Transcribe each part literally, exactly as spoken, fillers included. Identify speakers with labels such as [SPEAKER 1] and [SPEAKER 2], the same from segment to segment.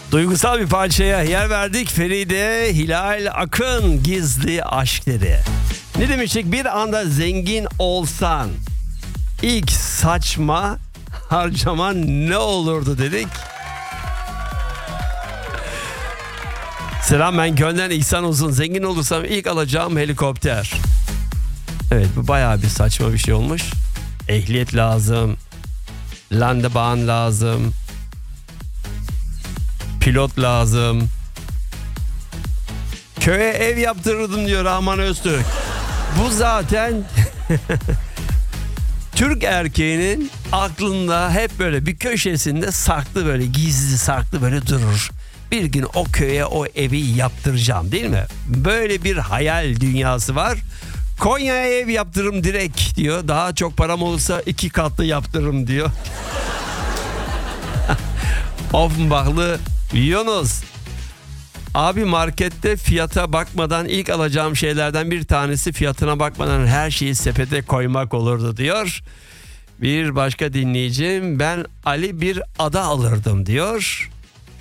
[SPEAKER 1] Duygusal bir parçaya yer verdik. Feride Hilal Akın, Gizli Aşkları. Ne demiştik? Bir anda zengin olsan ilk saçma harcaman ne olurdu dedik. Selam, ben Gönlden İhsan Uzun. Zengin olursam ilk alacağım helikopter. Evet, bu bayağı bir saçma bir şey olmuş. Ehliyet lazım. Landebahn lazım. Pilot lazım. Köye ev yaptırırdım diyor Rahman Öztürk. Bu zaten Türk erkeğinin aklında hep böyle bir köşesinde saklı, böyle gizli saklı böyle durur. Bir gün o köye o evi yaptıracağım, değil mi? Böyle bir hayal dünyası var. Konya'ya ev yaptırırım direkt diyor. Daha çok param olursa iki katlı yaptırırım diyor. Offenbachlı Yunus. Abi markette fiyata bakmadan ilk alacağım şeylerden bir tanesi fiyatına bakmadan her şeyi sepete koymak olurdu diyor. Bir başka dinleyicim, ben Ali bir ada alırdım diyor.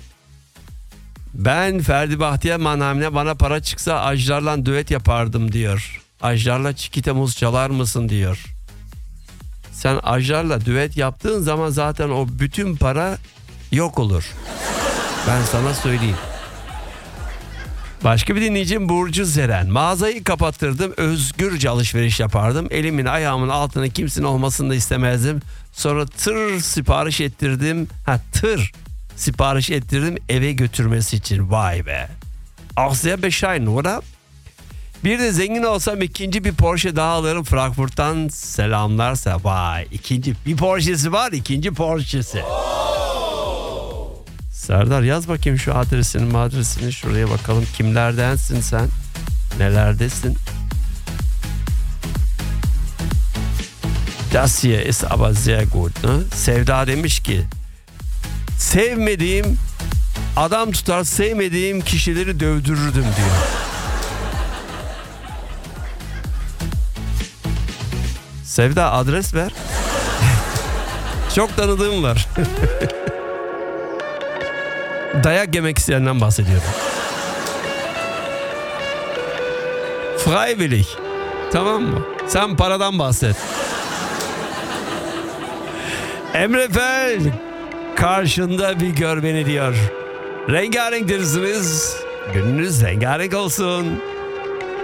[SPEAKER 1] Ben Ferdi Bahtiyar Mannheim'le bana para çıksa Ajdar'la düet yapardım diyor. Ajdar'la Çikita Muz çalar mısın diyor. Sen Ajdar'la düet yaptığın zaman zaten o bütün para yok olur. Ben sana söyleyeyim. Başka bir dinleyicim Burcu Zeren. Mağazayı kapattırdım, özgürce alışveriş yapardım. Elimin ayağımın altına kimsenin olmasını da istemezdim. Sonra tır sipariş ettirdim. Ha tır sipariş ettirdim eve götürmesi için. Vay be. Auch sehr bescheiden, oder? Bir de zengin olsam ikinci bir Porsche daha alırım. Frankfurt'tan selamlarsa. Vay, ikinci bir Porsche'si var, ikinci Porsche'si. Serdar yaz bakayım şu adresini adresini şuraya bakalım, kimlerdensin sen, nelerdesin. Das hier ist aber sehr gut, ne? Sevda demiş ki sevmediğim adam tutar, sevmediğim kişileri dövdürürdüm diyor. Sevda adres ver. Çok tanıdığım var. Dayak yemek isteyenden bahsediyorum. Freiwillig. Tamam mı? Sen paradan bahset. Emre Fel karşında bir gör beni diyor. Rengarenk dersiniz. Gününüz rengarenk olsun.